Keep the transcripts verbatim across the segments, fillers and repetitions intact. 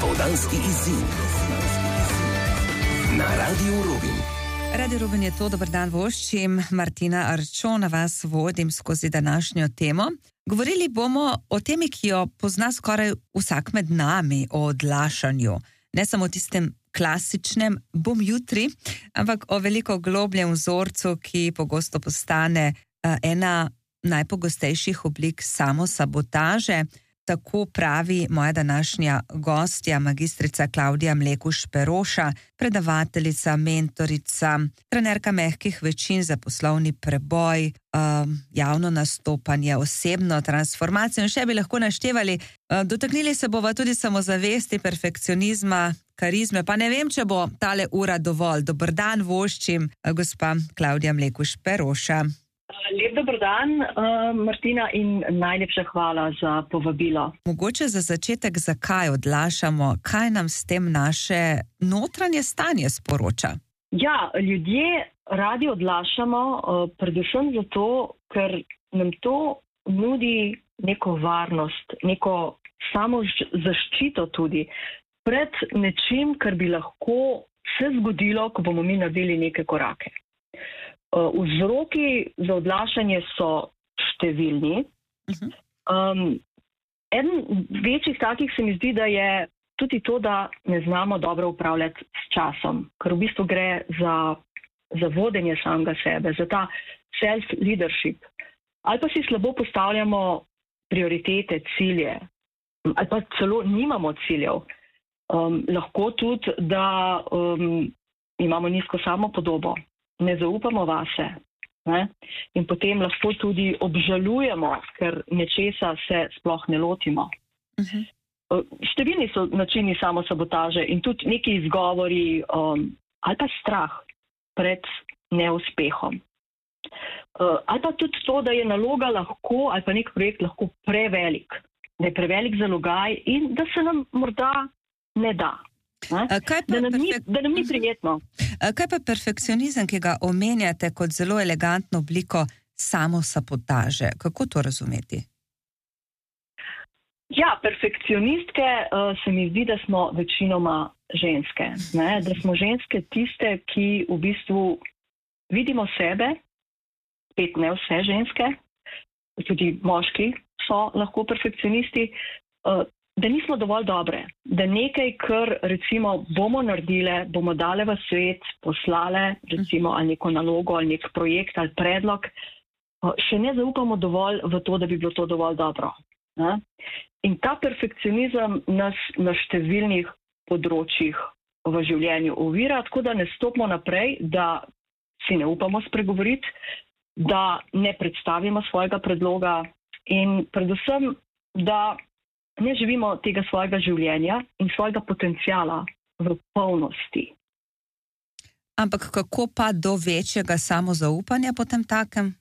Popoldanski izziv na Radiu Rubin. Radio Rubin je to, dober dan voščim, Martina Arčo, na vas vodim skozi današnjo temo. Govorili bomo o temi, ki jo pozna skoraj vsak med nami, o odlašanju. Ne samo tistem klasičnem bom jutri, ampak o veliko globljem vzorcu, ki pogosto postane ena najpogostejših oblik samosabotaže. Tako pravi moja današnja gostja, magistrica Klavdija Mlekuž Peroša, predavateljica, mentorica, trenerka mehkih večin za poslovni preboj, um, javno nastopanje, osebno transformacijo in še bi lahko naštevali. Uh, dotaknili se bova tudi samozavesti, perfekcionizma, karizme, pa ne vem, če bo tale ura dovolj. Dober dan voščim, uh, gospa Klavdija Mlekuž Peroša. Lep dober dan, uh, Martina, in najlepša hvala za povabilo. Mogoče za začetek, zakaj odlašamo, kaj nam s tem naše notranje stanje sporoča? Ja, ljudje radi odlašamo, uh, predvsem zato, ker nam to nudi neko varnost, neko samozaščito tudi pred nečim, kar bi lahko se zgodilo, ko bomo mi naredili neke korake. Vzroki za odlašanje so številni. Um, eden večjih takih se mi zdi, da je tudi to, da ne znamo dobro upravljati s časom, ker v bistvu gre za, za vodenje samega sebe, za ta self-leadership. Ali pa si slabo postavljamo prioritete, cilje, ali pa celo nimamo ciljev. Um, lahko tudi, da um, imamo nizko samopodobo. Ne zaupamo vase, ne? In potem lahko tudi obžalujemo, ker nečesa se sploh ne lotimo. Uh-huh. Številni so načini samosabotaže in tudi neki izgovori um, ali pa strah pred neuspehom. Uh, ali pa tudi to, da je naloga lahko ali pa nek projekt lahko prevelik, da je prevelik zalogaj in da se nam morda ne da. Kaj pa da, nam ni, da nam ni prijetno. Kaj pa perfekcionizem, ki ga omenjate kot zelo elegantno obliko samosabotaže? Kako to razumeti? Ja, perfekcionistke uh, se mi zdi, da smo večinoma ženske. Ne? Da smo ženske tiste, ki v bistvu vidimo sebe, spet ne vse ženske, tudi moški so lahko perfekcionisti, uh, da nismo dovolj dobre, da nekaj, kar recimo bomo naredile, bomo dale v svet, poslale, recimo ali neko nalogo, ali nek projekt, ali predlog, še ne zaupamo dovolj v to, da bi bilo to dovolj dobro. Ne? In ta perfekcionizem nas na številnih področjih v življenju ovira, tako da ne stopimo naprej, da si ne upamo spregovoriti, da ne predstavimo svojega predloga in predvsem, da ne živimo tega svojega življenja in svojega potenciala v polnosti. Ampak kako pa do večjega samozaupanja potem takem?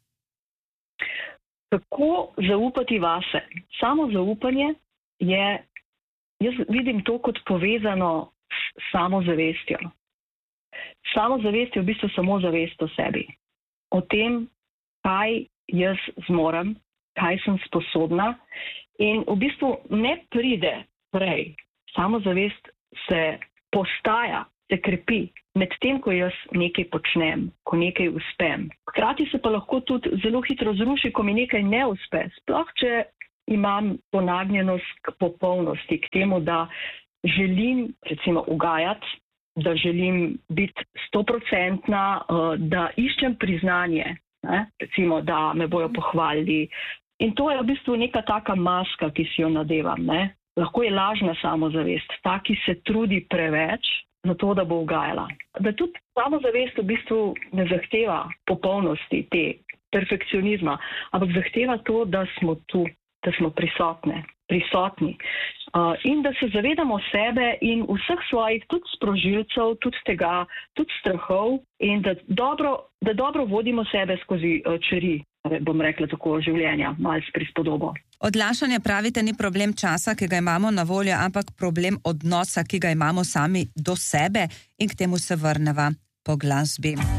Kako zaupati vase? Samozaupanje je, jaz vidim to kot povezano s samozavestjo. Samozavest je v bistvu samo zavest o sebi. O tem, kaj jaz zmorem, kaj sem sposobna. In v bistvu ne pride prej. Samozavest se postaja, se krepi med tem, ko jaz nekaj počnem, ko nekaj uspem. Hkrati se pa lahko tudi zelo hitro zruši, ko mi nekaj ne uspe. Sploh, če imam ponagnjenost k popolnosti, k temu, da želim recimo ugajati, da želim biti stoprocentna, da iščem priznanje, ne? Recimo, da me bojo pohvalili. In to je v bistvu neka taka maska, ki si jo nadevam. Ne? Lahko je lažna samozavest, ta, ki se trudi preveč za to, da bo ugajala. Da tudi samozavest v bistvu ne zahteva popolnosti, te perfekcionizma, ampak zahteva to, da smo tu, da smo prisotne, prisotni. Uh, in da se zavedamo sebe in vseh svojih tudi sprožilcev, tudi tega, tudi strahov in da dobro, da dobro vodimo sebe skozi uh, čeri. Bom rekla tako, življenja, malo s prispodobo. Odlašanje, pravite, ni problem časa, ki ga imamo na voljo, ampak problem odnosa, ki ga imamo sami do sebe in k temu se vrneva po glasbi.